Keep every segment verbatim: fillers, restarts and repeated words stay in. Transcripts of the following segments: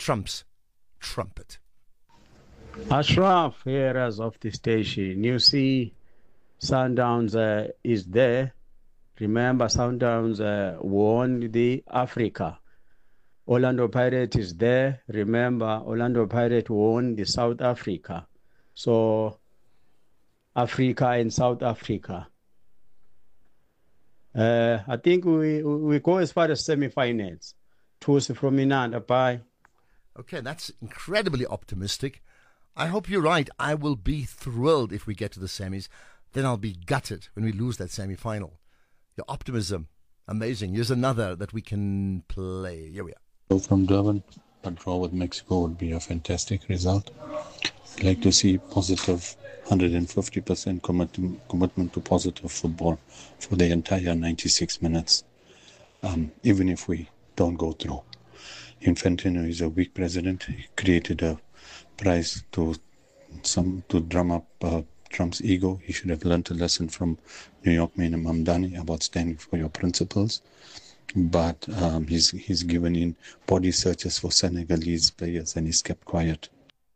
Trump's trumpet. Ashraf here as of the station. You see, Sundowns uh, is there. Remember, Sundowns uh, won the Africa. Orlando Pirates is there. Remember, Orlando Pirates won the South Africa. So, Africa and South Africa. Uh, I think we we go as far as semi-finals. Tusi from Inanda. Bye. Okay, that's incredibly optimistic. I hope you're right. I will be thrilled if we get to the semis. Then I'll be gutted when we lose that semi-final. Your optimism, amazing. Here's another that we can play. Here we are. From Durban, a draw with Mexico would be a fantastic result. I'd like to see positive one hundred fifty percent commit, commitment to positive football for the entire ninety-six minutes, um, even if we don't go through. Infantino is a weak president. He created a prize to some to drum up uh, Trump's ego. He should have learned a lesson from New York man Mamdani about standing for your principles. But um, he's he's given in body searches for Senegalese players and he's kept quiet.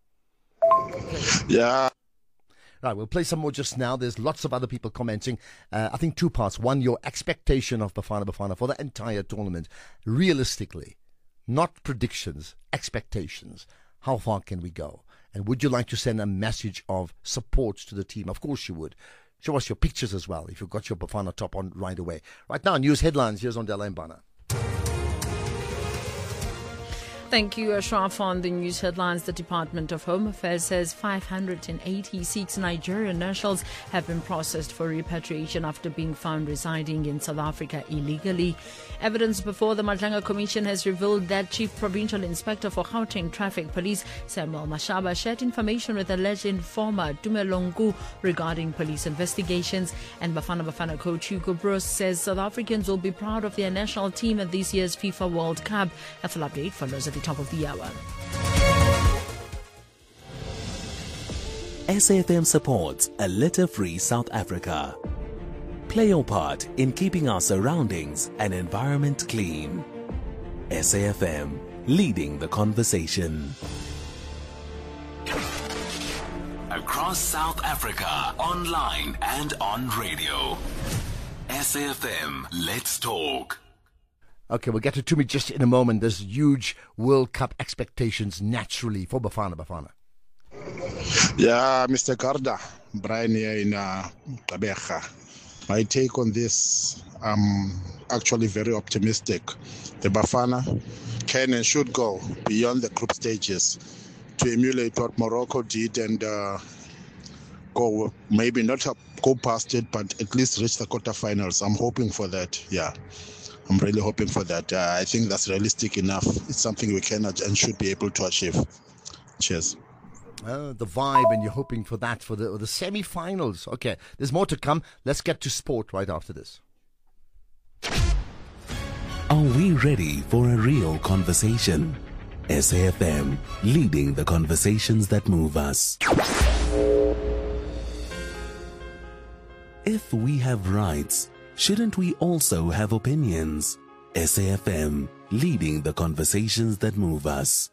Yeah. Right, we'll play some more just now. There's lots of other people commenting. Uh, I think two parts. One, your expectation of Bafana Bafana for the entire tournament. Realistically, not predictions, expectations. How far can we go? And would you like to send a message of support to the team? Of course you would. Show us your pictures as well if you've got your Bafana top on right away. Right now, news headlines. Here's on Dela Mbana. Thank you, Ashraf. On the news headlines, the Department of Home Affairs says five hundred eighty-six Nigerian nationals have been processed for repatriation after being found residing in South Africa illegally. Evidence before the Madlanga Commission has revealed that Chief Provincial Inspector for Gauteng Traffic Police, Samuel Mashaba, shared information with alleged informer Tumelongu regarding police investigations. And Bafana Bafana coach Hugo Broos says South Africans will be proud of their national team at this year's FIFA World Cup. A full update follows at the top of the hour. S A F M supports a litter-free South Africa. Play your part in keeping our surroundings and environment clean. S A F M, leading the conversation. Across South Africa, online and on radio. S A F M, let's talk. Okay, we'll get to Tumi just in a moment. There's huge World Cup expectations naturally for Bafana Bafana. Yeah, Mister Garda, Brian here in uh, Gqeberha. My take on this, I'm actually very optimistic. The Bafana can and should go beyond the group stages to emulate what Morocco did and uh, go, maybe not go past it, but at least reach the quarterfinals. I'm hoping for that, yeah. I'm really hoping for that. Uh, I think that's realistic enough. It's something we can and should be able to achieve. Cheers. Uh, the vibe, and you're hoping for that for the the semi-finals. Okay, there's more to come. Let's get to sport right after this. Are we ready for a real conversation? S A F M, leading the conversations that move us. If we have rights, shouldn't we also have opinions? S A F M, leading the conversations that move us.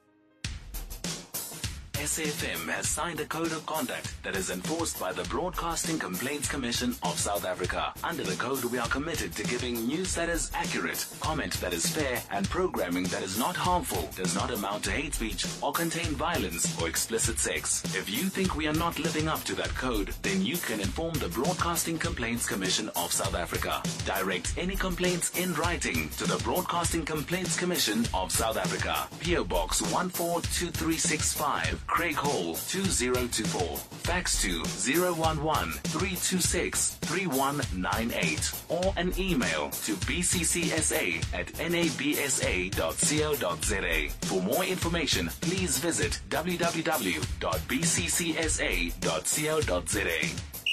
S A F M has signed a code of conduct that is enforced by the Broadcasting Complaints Commission of South Africa. Under the code, we are committed to giving news that is accurate, comment that is fair, and programming that is not harmful, does not amount to hate speech, or contain violence or explicit sex. If you think we are not living up to that code, then you can inform the Broadcasting Complaints Commission of South Africa. Direct any complaints in writing to the Broadcasting Complaints Commission of South Africa. P O Box one four two three six five, Craig Hall two zero two four. Fax to zero one one three two six three one nine eight or an email to b c c s a at n a b s a dot co dot z a. For more information, please visit w w w dot b c c s a dot co dot z a.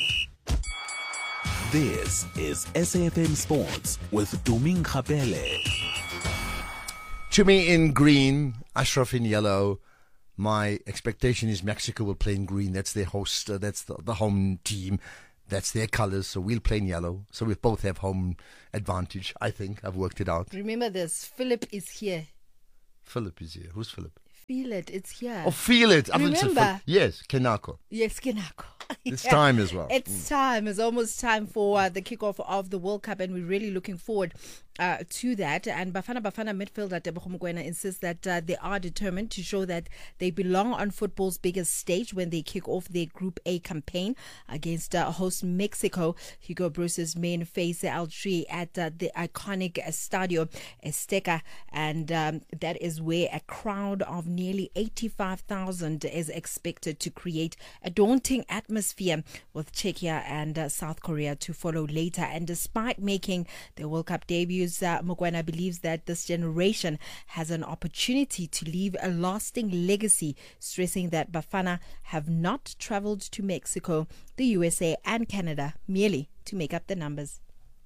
This is S A F M Sports with Tumi Nkgapele. Tumi in green, Ashraf in yellow. My expectation is Mexico will play in green. That's their host. Uh, that's the, the home team. That's their colors. So we'll play in yellow. So we both have home advantage. I think I've worked it out. Remember this. Philip is here. Philip is here. Who's Philip? Feel it. It's here. Or feel it. I think Remember? so. Yes, Kenako. Yes, Kinako. It's time as well. It's time. It's almost time for uh, the kickoff of the World Cup, and we're really looking forward uh, to that. And Bafana Bafana midfielder Tebogo Mokoena insists that uh, they are determined to show that they belong on football's biggest stage when they kick off their Group A campaign against uh, host Mexico. Hugo Bruce's men face El Tri at uh, the iconic Estadio Azteca, and um, that is where a crowd of nearly eighty-five thousand is expected to create a daunting atmosphere, with Czechia and uh, South Korea to follow later. And despite making their World Cup debuts, uh, Mokoena believes that this generation has an opportunity to leave a lasting legacy, stressing that Bafana have not travelled to Mexico, the U S A and Canada merely to make up the numbers.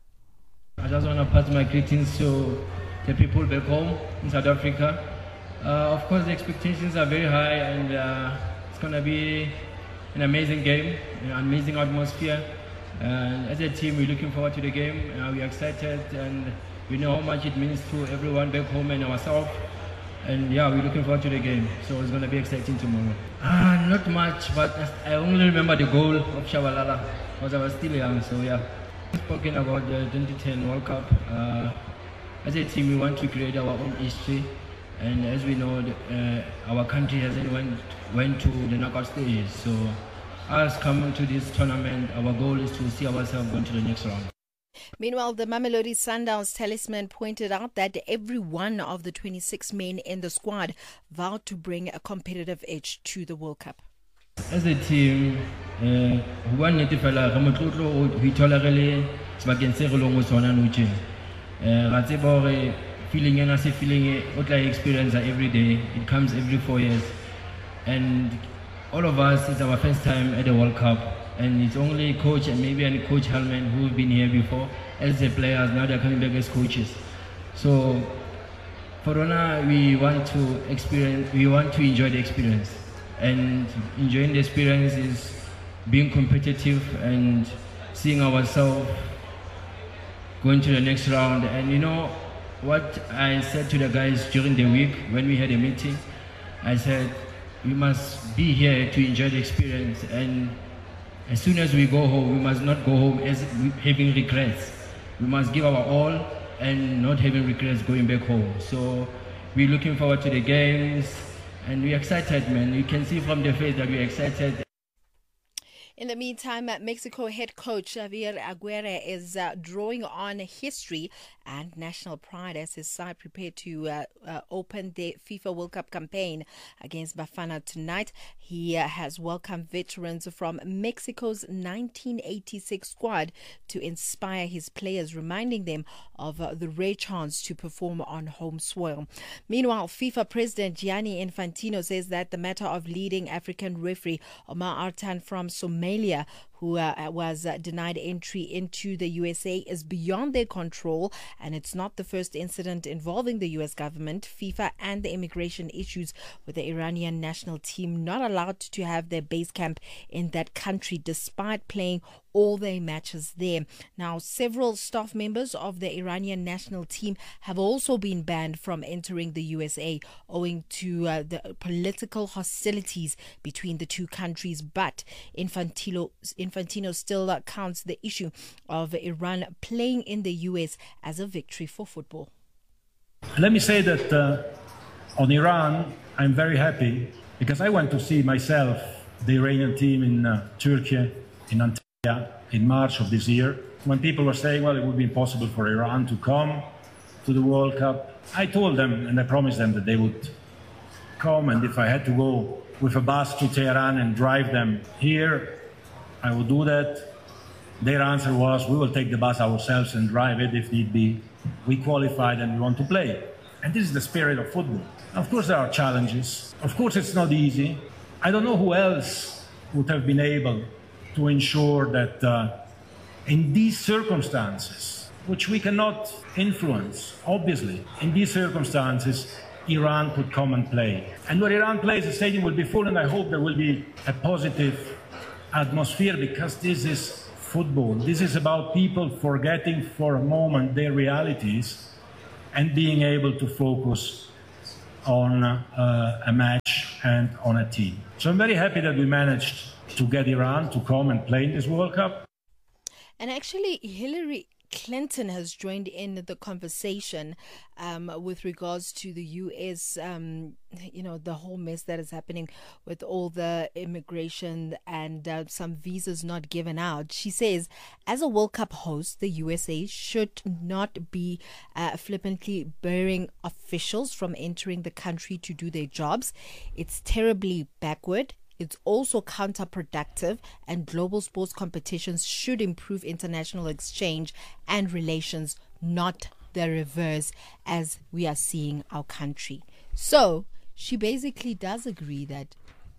I just want to pass my greetings to the people back home in South Africa. Uh, of course, the expectations are very high, and uh, it's going to be an amazing game, an amazing atmosphere. And as a team, we're looking forward to the game. Uh, we're excited, and we know how much it means to everyone back home and ourselves. And yeah, we're looking forward to the game. So it's going to be exciting tomorrow. Uh, not much, but I only remember the goal of Shabalala because I was still young. So yeah, talking about the twenty ten World Cup. Uh, as a team, we want to create our own history. And as we know, uh, our country hasn't went, went to the knockout stages. So us coming to this tournament, our goal is to see ourselves going to the next round. Meanwhile, the Mamelodi Sundowns talisman pointed out that every one of the twenty-six men in the squad vowed to bring a competitive edge to the World Cup. As a team, we want to fela re motlotlo we tolerele sebakeng se re leng go tsona nou tjena. Ra tseba hore feeling ena se feeling o tla experience every day. It comes every four years, and all of us, it's our first time at the World Cup, and it's only coach and maybe any coach Hellman who've been here before as the players. Now they're coming back as coaches. So for Rona, we want to experience, we want to enjoy the experience, and enjoying the experience is being competitive and seeing ourselves going to the next round. And you know what I said to the guys during the week when we had a meeting, I said we must be here to enjoy the experience, and as soon as we go home, we must not go home as having regrets. We must give our all and not having regrets going back home. So we're looking forward to the games, and we're excited, man. You can see from the face that we're excited. In the meantime, Mexico head coach Javier Aguirre is uh, drawing on history and national pride as his side prepare to uh, uh, open the FIFA World Cup campaign against Bafana tonight. He uh, has welcomed veterans from Mexico's nineteen eighty-six squad to inspire his players, reminding them of uh, the rare chance to perform on home soil. Meanwhile, FIFA President Gianni Infantino says that the matter of leading African referee Omar Artan from Somalia, who uh, was uh, denied entry into the U S A, is beyond their control, and it's not the first incident involving the U S government, FIFA, and the immigration issues with the Iranian national team not allowed to have their base camp in that country despite playing all their matches there. Now, several staff members of the Iranian national team have also been banned from entering the U S A owing to uh, the political hostilities between the two countries. But Infantino, Infantino still uh, counts the issue of Iran playing in the U S as a victory for football. Let me say that uh, on Iran, I'm very happy because I went to see myself the Iranian team in uh, Turkey, in Antalya, in March of this year. When people were saying, well, it would be impossible for Iran to come to the World Cup, I told them and I promised them that they would come, and if I had to go with a bus to Tehran and drive them here, I would do that. Their answer was, we will take the bus ourselves and drive it if need be. We qualified and we want to play. And this is the spirit of football. Of course there are challenges. Of course it's not easy. I don't know who else would have been able to ensure that uh, in these circumstances, which we cannot influence, obviously, in these circumstances, Iran could come and play. And when Iran plays, the stadium will be full, and I hope there will be a positive atmosphere, because this is football. This is about people forgetting for a moment their realities and being able to focus on uh, a match and on a team. So I'm very happy that we managed to get Iran to come and play in this World Cup. And actually, Hillary Clinton has joined in the conversation um, with regards to the U S, um, you know, the whole mess that is happening with all the immigration and uh, some visas not given out. She says, as a World Cup host, the U S A should not be uh, flippantly barring officials from entering the country to do their jobs. It's terribly backward. It's also counterproductive, and global sports competitions should improve international exchange and relations, not the reverse, as we are seeing our country. So she basically does agree that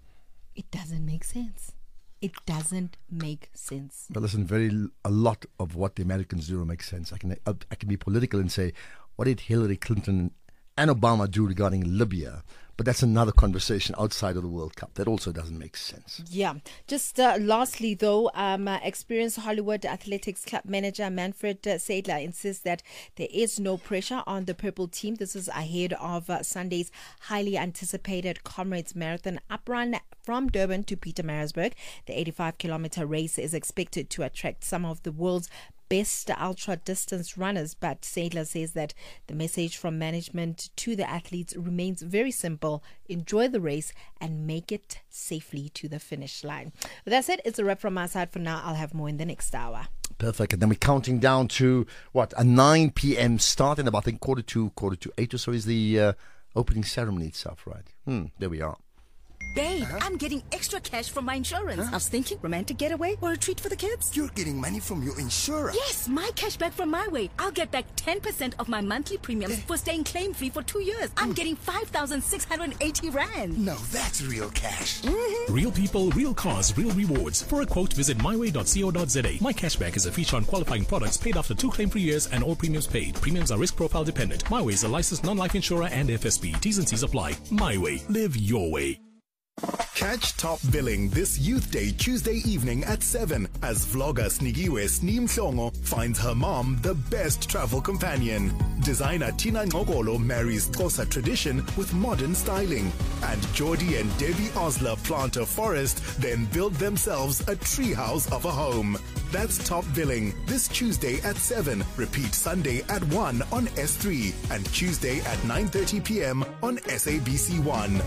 it doesn't make sense. It doesn't make sense. But listen, very a lot of what the Americans do makes sense. I can I can be political and say, what did Hillary Clinton and Obama do regarding Libya? But that's another conversation outside of the World Cup. That also doesn't make sense. Yeah. Just uh, lastly, though, um, uh, experienced Hollywood Athletics Club manager Manfred uh, Seidler insists that there is no pressure on the purple team. This is ahead of uh, Sunday's highly anticipated Comrades Marathon uprun from Durban to Pietermaritzburg. The eighty-five kilometer race is expected to attract some of the world's best ultra-distance runners, but Seidler says that the message from management to the athletes remains very simple: enjoy the race and make it safely to the finish line. But that's it. It's a wrap from my side for now. I'll have more in the next hour. Perfect. And then we're counting down to, what, a nine p.m. start, and about, I think, quarter to, quarter to eight or so is the uh, opening ceremony itself, right? Hmm, there we are. Babe, huh? I'm getting extra cash from my insurance. Huh? I was thinking romantic getaway or a treat for the kids. You're getting money from your insurance? Yes, my cash back from my way. I'll get back ten percent of my monthly premiums for staying claim-free for two years. I'm getting five thousand six hundred eighty rand. No, that's real cash. Mm-hmm. Real people, real cars, real rewards. For a quote, visit my way dot co dot za. My Cashback is a feature on qualifying products paid after two claim-free years and all premiums paid. Premiums are risk profile dependent. My Way is a licensed non-life insurer and F S B. T's and C's apply. My Way. Live your way. Catch Top Billing this Youth Day Tuesday evening at seven as vlogger Snigiwe Sneem Hlongo finds her mom the best travel companion. Designer Tina Ngogolo marries Xhosa tradition with modern styling. And Geordie and Debbie Osler plant a forest, then build themselves a treehouse of a home. That's Top Billing this Tuesday at seven. Repeat Sunday at one on S three and Tuesday at nine thirty p.m. on S A B C one.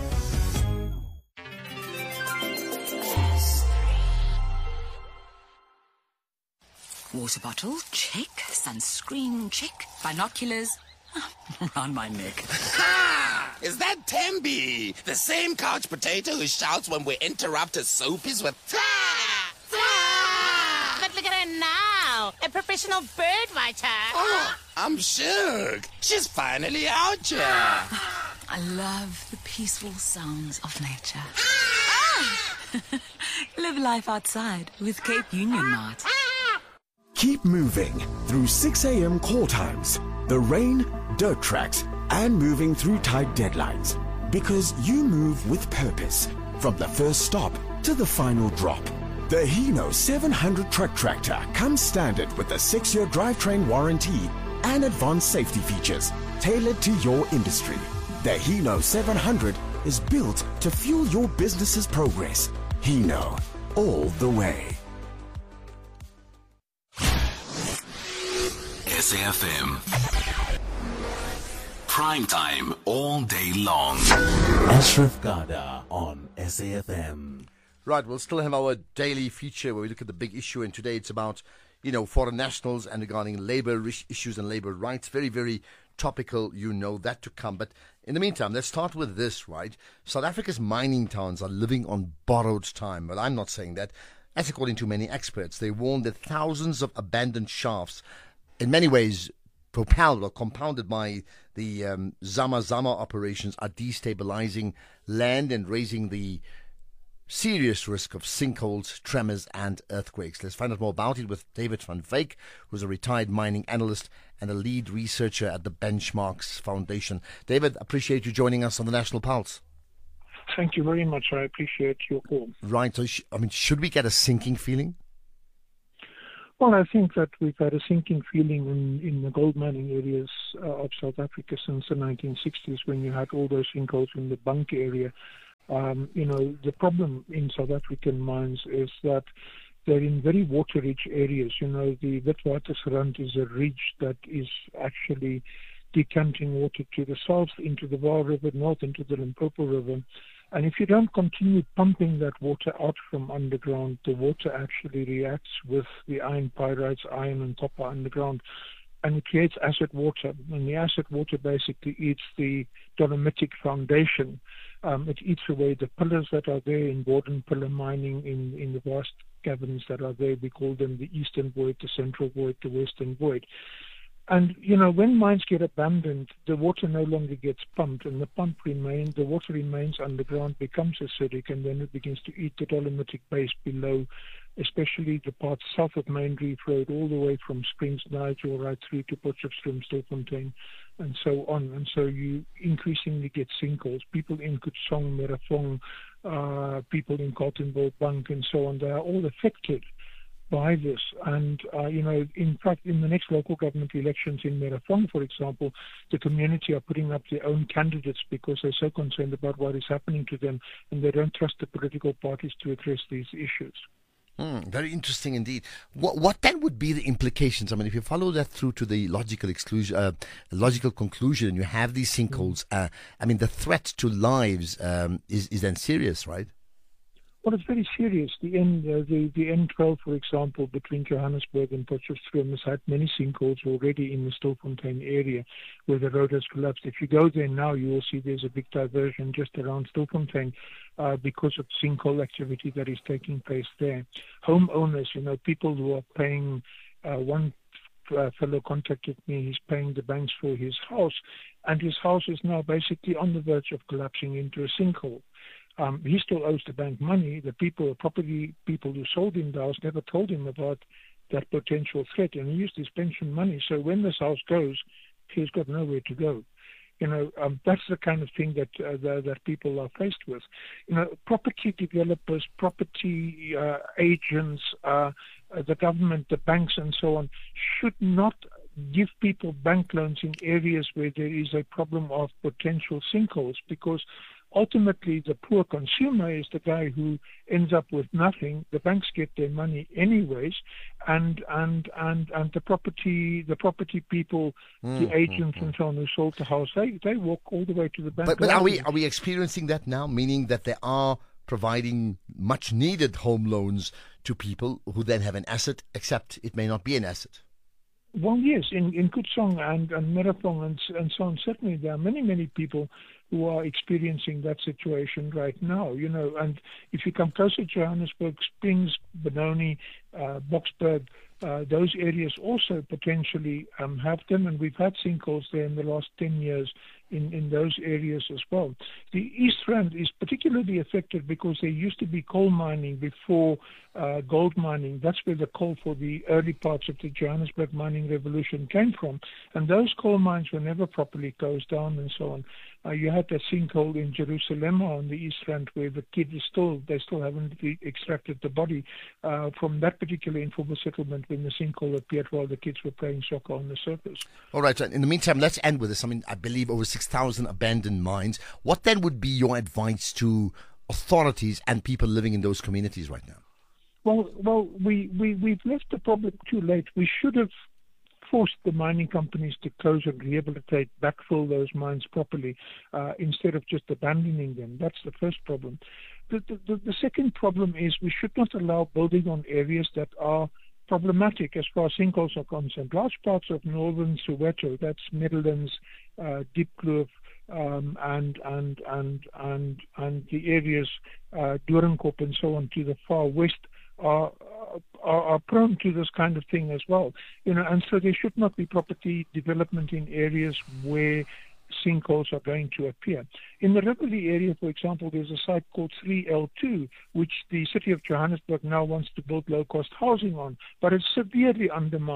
Water bottle, check. Sunscreen, check. Binoculars, around my neck. Ha! Is that Tembi? The same couch potato who shouts when we interrupt his soapies with ha! Ha! But look at her now, a professional bird watcher. Oh, I'm shook. She's finally out here. I love the peaceful sounds of nature. Ah! Live life outside with Cape Union Mart. Keep moving through six a.m. call times, the rain, dirt tracks, and moving through tight deadlines. Because you move with purpose, from the first stop to the final drop. The Hino seven hundred truck tractor comes standard with a six-year drivetrain warranty and advanced safety features tailored to your industry. The Hino seven hundred is built to fuel your business's progress. Hino, all the way. S A F M. Prime time all day long. Ashraf Garda on S A F M. Right, we'll still have our daily feature where we look at the big issue, and today it's about, you know, foreign nationals and regarding labour issues and labour rights. Very, very topical, you know that to come. But in the meantime, let's start with this, right? South Africa's mining towns are living on borrowed time. Well, I'm not saying that. That's according to many experts. They warn that thousands of abandoned shafts, in many ways propelled or compounded by the um, Zama Zama operations, are destabilizing land and raising the serious risk of sinkholes, tremors and earthquakes. Let's find out more about it with David van Wyk, who's a retired mining analyst and a lead researcher at the Benchmarks Foundation. David, appreciate you joining us on the National Pulse. Thank you very much. I appreciate your call. Right. So, sh- I mean, should we get a sinking feeling? Well, I think that we've had a sinking feeling in, in the gold mining areas uh, of South Africa since the nineteen sixties, when you had all those sinkholes in the Bunk area. Um, you know, the problem in South African mines is that they're in very water-rich areas. You know, the Witwatersrand is a ridge that is actually decanting water to the south into the Vaal River, north into the Limpopo River. And if you don't continue pumping that water out from underground, the water actually reacts with the iron pyrites, iron and copper underground, and it creates acid water. And the acid water basically eats the dolomitic foundation. Um, it eats away the pillars that are there in Borden pillar mining, in, in the vast caverns that are there. We call them the eastern void, the central void, the western void. And, you know, when mines get abandoned, the water no longer gets pumped, and the pump remains, the water remains underground, becomes acidic, and then it begins to eat the dolomitic base below, especially the parts south of Main Reef Road, all the way from Springs, Nigel, right through to Potchefstroom, Stilfontein, and so on. And so you increasingly get sinkholes. People in Kutsong, Merafong, uh, people in Carletonville, Bunk, and so on, they are all affected by this. And, uh, you know, in fact, in the next local government elections in Merafong, for example, the community are putting up their own candidates because they're so concerned about what is happening to them, and they don't trust the political parties to address these issues. Mm, very interesting indeed. What what then would be the implications? I mean, if you follow that through to the logical exclusion, uh, logical conclusion, and you have these sinkholes, uh, I mean, the threat to lives um, is is then serious, right? Well, it's very serious. The N, uh, the, the N twelve, for example, between Johannesburg and Potchefstroom has had many sinkholes already in the Stilfontein area where the road has collapsed. If you go there now, you will see there's a big diversion just around Stilfontein uh, because of sinkhole activity that is taking place there. Homeowners, you know, people who are paying, uh, one uh, fellow contacted me, he's paying the banks for his house, and his house is now basically on the verge of collapsing into a sinkhole. Um, he still owes the bank money. The people, property people who sold him the house never told him about that potential threat, and he used his pension money. So when this house goes, he's got nowhere to go. You know, um, that's the kind of thing that uh, the, that people are faced with. You know, property developers, property uh, agents, uh, uh, the government, the banks, and so on, should not give people bank loans in areas where there is a problem of potential sinkholes, because ultimately the poor consumer is the guy who ends up with nothing. The banks get their money anyways, and and and, and the property the property people, mm, the agents mm, and so on who sold the house, they, they walk all the way to the bank. But, but are we are we experiencing that now? Meaning that they are providing much needed home loans to people who then have an asset, except it may not be an asset. Well, yes, in, in Kutsong and, and Merafong and, and so on, certainly there are many, many people who are experiencing that situation right now, you know. And if you come closer to Johannesburg, Springs, Benoni, uh, Boksburg, uh, those areas also potentially um, have them, and we've had sinkholes there in the last ten years in, in those areas as well. The East Rand is particularly affected because there used to be coal mining before uh, gold mining. That's where the coal for the early parts of the Johannesburg mining revolution came from, and those coal mines were never properly closed down and so on. Uh, you had a sinkhole in Jerusalem on the East Rand where the kid is still, they still haven't extracted the body uh, from that particular informal settlement when the sinkhole appeared while the kids were playing soccer on the surface. All right, in the meantime, let's end with this. I mean, I believe over six thousand abandoned mines. What then would be your advice to authorities and people living in those communities right now? Well, well, we, we, we've left the problem too late. We should have forced the mining companies to close and rehabilitate, backfill those mines properly uh, instead of just abandoning them. That's the first problem. The, the, the second problem is we should not allow building on areas that are problematic as far as sinkholes are concerned. Large parts of northern Soweto, that's Meadowlands, uh, Diepkloof, um, and and and and and the areas uh, Doornkop and so on to the far west are, are are prone to this kind of thing as well. You know, and so there should not be property development in areas where sinkholes are going to appear. In the Rivoli area, for example, there's a site called three L two, which the city of Johannesburg now wants to build low-cost housing on, but it's severely undermined.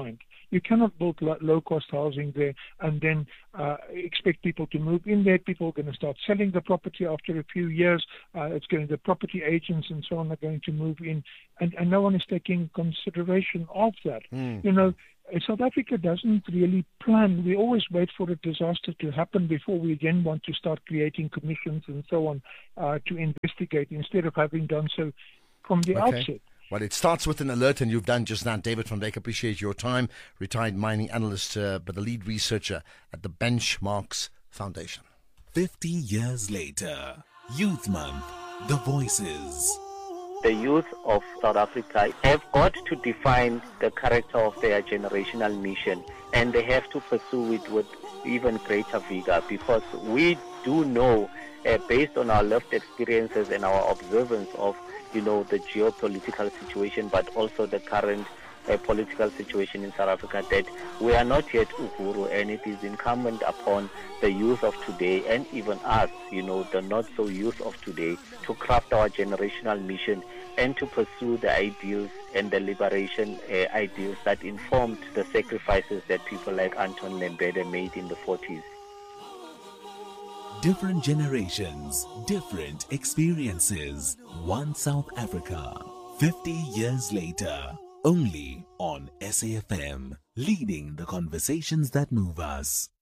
You cannot build lo- low-cost housing there and then uh, expect people to move in there. People are going to start selling the property after a few years. Uh, it's going the property agents and so on are going to move in, and, and no one is taking consideration of that. Mm. You know, South Africa doesn't really plan. We always wait for a disaster to happen before we then want to start creating commissions and so on uh, to investigate, instead of having done so from the Okay. outset. Well, it starts with an alert, and you've done just that. David van Dijk, appreciate your time. Retired mining analyst, uh, but the lead researcher at the Benchmarks Foundation. fifty years later, Youth Month, the voices. The youth of South Africa have got to define the character of their generational mission, and they have to pursue it with even greater vigor, because we do know, uh, based on our lived experiences and our observance of, you know, the geopolitical situation, but also the current uh, political situation in South Africa, that we are not yet Uhuru, and it is incumbent upon the youth of today, and even us, you know, the not-so-youth of today, to craft our generational mission and to pursue the ideals and the liberation uh, ideals that informed the sacrifices that people like Anton Lembede made in the forties. Different generations, different experiences. One South Africa, fifty years later, only on S A F M, leading the conversations that move us.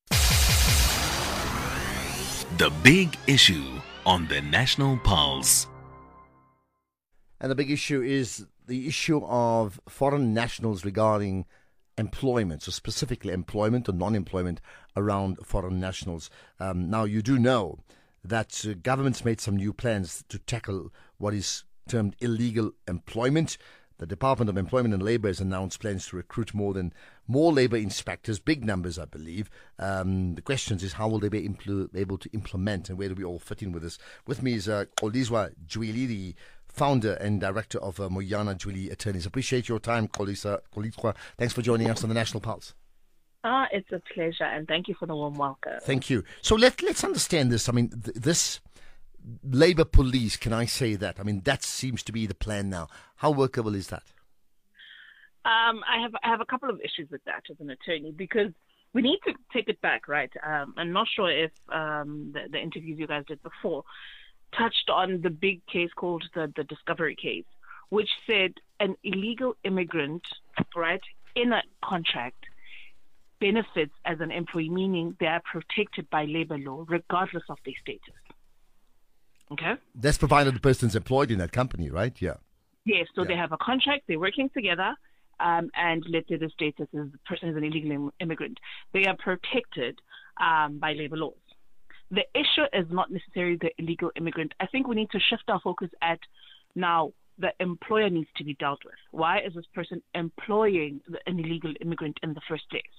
The big issue on the National Pulse. And the big issue is the issue of foreign nationals regarding employment, so specifically employment or non-employment around foreign nationals. Um, now, you do know that uh, government's made some new plans to tackle what is termed illegal employment. The Department of Employment and Labour has announced plans to recruit more than more labour inspectors, big numbers, I believe. Um, the question is, how will they be impl- able to implement, and where do we all fit in with this? With me is uh, Koliswa Jwili, founder and director of uh, Moyana Jwili Attorneys. Appreciate your time, Koliswa. Koliswa. Thanks for joining us on the National Pulse. Ah, it's a pleasure, and thank you for the warm welcome. Thank you. So let, let's understand this. I mean, th- this Labour police, can I say that? I mean, that seems to be the plan now. How workable is that? Um, I have I have a couple of issues with that as an attorney, because we need to take it back, right? Um, I'm not sure if um, the, the interviews you guys did before touched on the big case called the, the Discovery case, which said an illegal immigrant, right, in a contract benefits as an employee, meaning they are protected by labor law regardless of their status. Okay? That's provided the person's employed in that company, right? Yeah. Yes, so Yeah. they have a contract, they're working together, um, and let's say the status is the person is an illegal im- immigrant. They are protected um, by labor laws. The issue is not necessarily the illegal immigrant. I think we need to shift our focus at now the employer needs to be dealt with. Why is this person employing the, an illegal immigrant in the first place?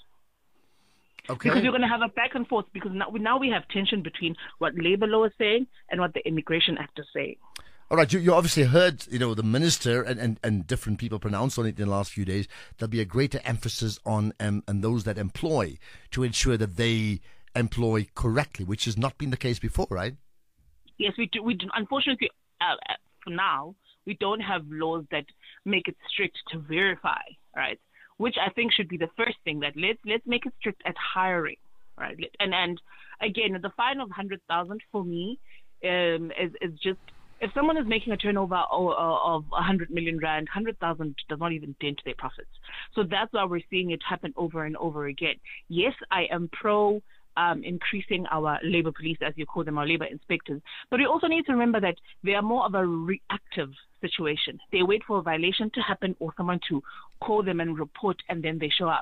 Okay. Because you're going to have a back and forth, because now we, now we have tension between what labor law is saying and what the Immigration Act is saying. All right, you, you obviously heard, you know, the minister and, and, and different people pronounced on it in the last few days. There'll be a greater emphasis on um, and those that employ to ensure that they employ correctly, which has not been the case before, right? Yes, we do. We do. Unfortunately, uh, uh, for now, we don't have laws that make it strict to verify, right? Which I think should be the first thing. That let's let's make it strict at hiring, right? And and again, the fine of hundred thousand for me um, is is just, if someone is making a turnover of, of one hundred million rand, one hundred thousand does not even dent their profits. So that's why we're seeing it happen over and over again. Yes, I am pro um, increasing our labor police, as you call them, our labor inspectors. But we also need to remember that they are more of a reactive situation. They wait for a violation to happen or someone to call them and report, and then they show up.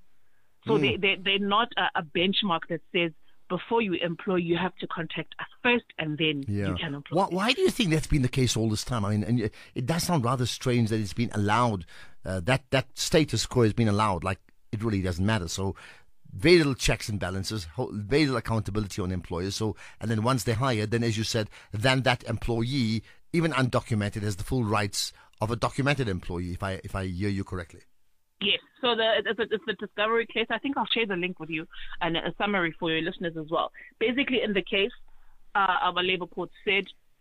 So Mm. they, they, they're not a, a benchmark that says, before you employ, you have to contact us first, and then you can employ. Why, why do you think that's been the case all this time? I mean, and it does sound rather strange that it's been allowed, uh, that, that status quo has been allowed, like it really doesn't matter. So very little checks and balances, ho- very little accountability on employers. So, and then once they're hired, then as you said, then that employee, even undocumented, has the full rights of a documented employee, if I if I hear you correctly. Yes. So the it's, a, it's the Discovery case. I think I'll share the link with you and a summary for your listeners as well. Basically, in the case, uh, our Labour Court said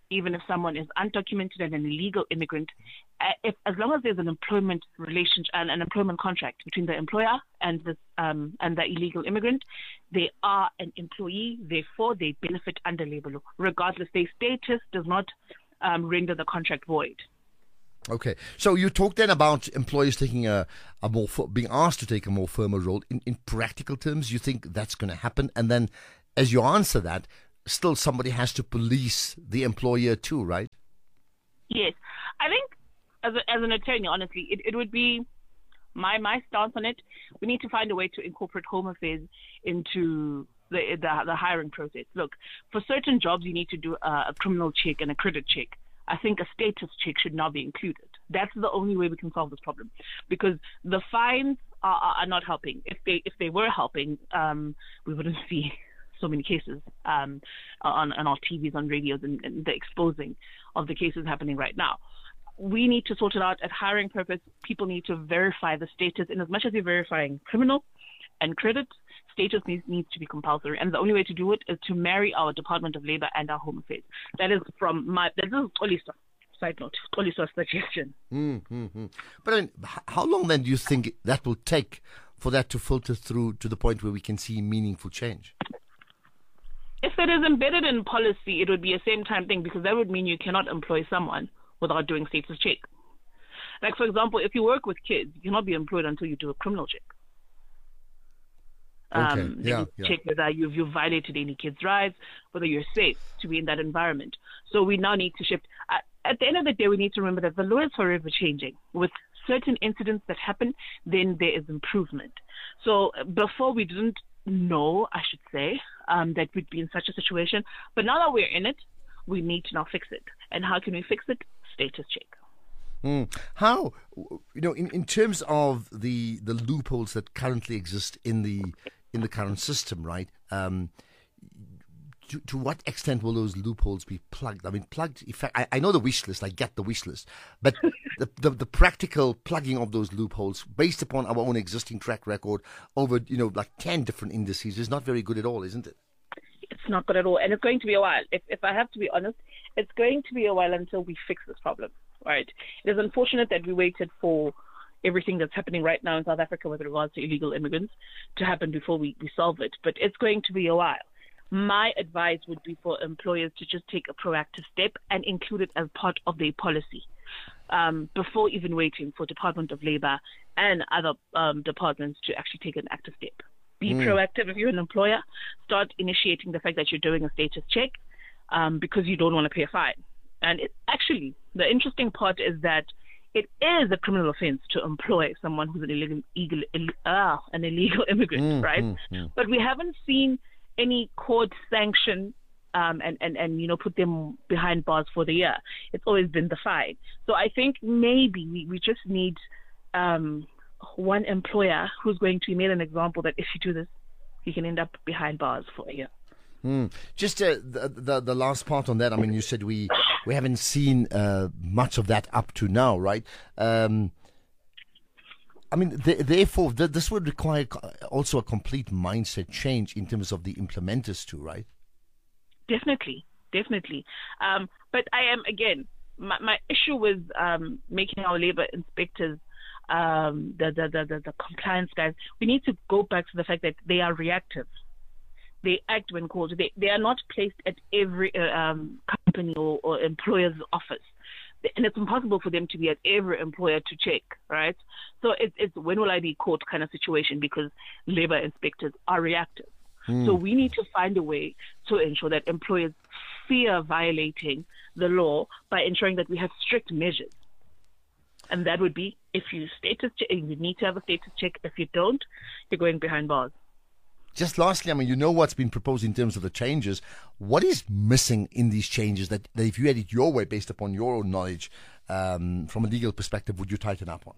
even if someone is undocumented and an illegal immigrant, uh, if, as long as there's an employment relationship and an employment contract between the employer and the um, and the illegal immigrant, they are an employee. Therefore, they benefit under labor law, regardless. Their status does not um, render the contract void. Okay, so you talked then about employers taking a, a more being asked to take a more firmer role. In, in practical terms, you think that's going to happen? And then, as you answer that, still somebody has to police the employer too, right? Yes, I think as a, as an attorney, honestly, it, it would be my my stance on it. We need to find a way to incorporate Home Affairs into the the, the hiring process. Look, for certain jobs, you need to do a, a criminal check and a credit check. I think a status check should not be included. That's the only way we can solve this problem, because the fines are, are not helping. If they if they were helping, um, we wouldn't see so many cases um, on, on our T Vs, on radios, and, and the exposing of the cases happening right now. We need to sort it out at hiring purpose. People need to verify the status, and as much as you're verifying criminal and credit, status needs, needs to be compulsory. And the only way to do it is to marry our Department of Labor and our Home Affairs. That is from my, that is Xolisa, side note, Xolisa's suggestion. Mm-hmm. But I mean, how long then do you think that will take for that to filter through to the point where we can see meaningful change? If it is embedded in policy, it would be a same time thing, because that would mean you cannot employ someone without doing status check. Like, for example, if you work with kids, you cannot be employed until you do a criminal check. Okay. Um, yeah, they yeah. check whether you've, you've violated any kids' rights, whether you're safe to be in that environment. So we now need to shift. At, at the end of the day, we need to remember that the law is forever changing. With certain incidents that happen, then there is improvement. So before we didn't know, I should say, um, that we'd be in such a situation. But now that we're in it, we need to now fix it. And how can we fix it? Status check. Mm. How, you know, in, in terms of the the loopholes that currently exist in the in the current system, right? Um, to, to what extent will those loopholes be plugged? I mean, plugged. In fact, I, I know the wish list. I get the wish list, but the, the the practical plugging of those loopholes, based upon our own existing track record over, you know, like ten different indices, is not very good at all, isn't it? It's not good at all, and it's going to be a while. If if I have to be honest, it's going to be a while until we fix this problem. Right? It is unfortunate that we waited for everything that's happening right now in South Africa with regards to illegal immigrants to happen before we, we solve it. But it's going to be a while. My advice would be for employers to just take a proactive step and include it as part of their policy um, before even waiting for Department of Labor and other um, departments to actually take an active step. Be mm. proactive if you're an employer. Start initiating the fact that you're doing a status check um, because you don't want to pay a fine. And it, actually, the interesting part is that it is a criminal offense to employ someone who's an illegal, illegal, uh, an illegal immigrant, mm, right? Mm, mm. But we haven't seen any court sanction um, and, and, and, you know, put them behind bars for the year. It's always been the fine. So I think maybe we, we just need um, one employer who's going to make an example that if you do this, you can end up behind bars for a year. Mm. Just uh, the, the the last part on that. I mean, you said we we haven't seen uh, much of that up to now, right? Um, I mean, th- therefore, th- this would require also a complete mindset change in terms of the implementers too, right? Definitely, definitely. Um, but I am again, my, my issue with um, making our labor inspectors um, the, the the the the compliance guys. We need to go back to the fact that they are reactive. They act when called. They they are not placed at every uh, um, company or, or employer's office, and it's impossible for them to be at every employer to check, right? So it's it's when will I be caught kind of situation, because labor inspectors are reactive. Mm. So we need to find a way to ensure that employers fear violating the law by ensuring that we have strict measures, and that would be if you status check, you need to have a status check. If you don't, you're going behind bars. Just lastly, I mean, you know what's been proposed in terms of the changes. What is missing in these changes that, that if you had it your way, based upon your own knowledge, um, from a legal perspective, would you tighten up on?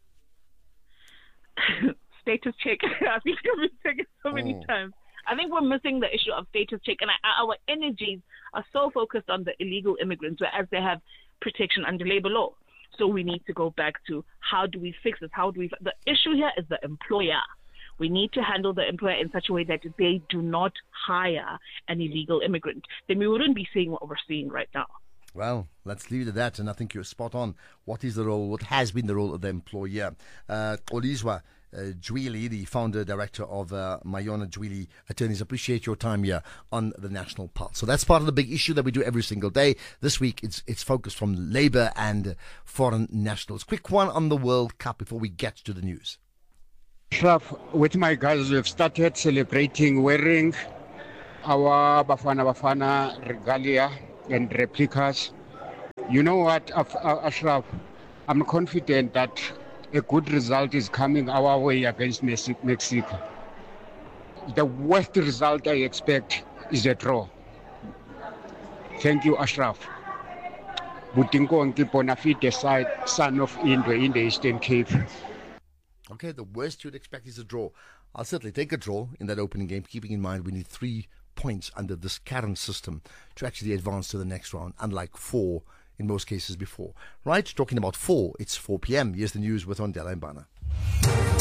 Status check. I think I've been saying it so many Oh. times. I think we're missing the issue of status check, and I, our energies are so focused on the illegal immigrants, whereas they have protection under labor law. So we need to go back to how do we fix this? How do we? The issue here is the employer. We need to handle the employer in such a way that they do not hire an illegal immigrant. Then we wouldn't be seeing what we're seeing right now. Well, let's leave it at that, and I think you're spot on. What is the role, what has been the role of the employer? Uh, Olizwa uh, Jwili, the founder, director of uh, Mayona Jwili Attorneys, appreciate your time here on the National Pulse. So that's part of the big issue that we do every single day. This week, it's it's focused from Labour and foreign nationals. Quick one on the World Cup before we get to the news. Ashraf, with my guys, we've started celebrating wearing our Bafana Bafana regalia and replicas. You know what, Ashraf, I'm confident that a good result is coming our way against Mexico. The worst result I expect is a draw. Thank you, Ashraf. Butinko Bonafide side, son of Indwe in the Eastern Cape. Okay, the worst you'd expect is a draw. I'll certainly take a draw in that opening game, keeping in mind we need three points under this current system to actually advance to the next round, unlike four in most cases before. Right, talking about four, it's four p.m. Here's the news with Ondela Mbana.